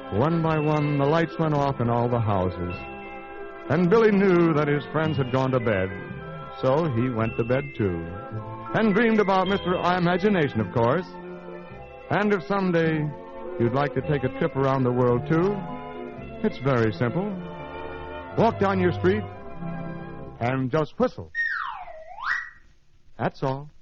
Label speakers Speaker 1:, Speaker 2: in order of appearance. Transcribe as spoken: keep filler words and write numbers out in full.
Speaker 1: One by one, the lights went off in all the houses. And Billy knew that his friends had gone to bed. So he went to bed, too. And dreamed about Mister Imagination, of course. And if someday you'd like to take a trip around the world, too, it's very simple. Walk down your street and just whistle. That's all.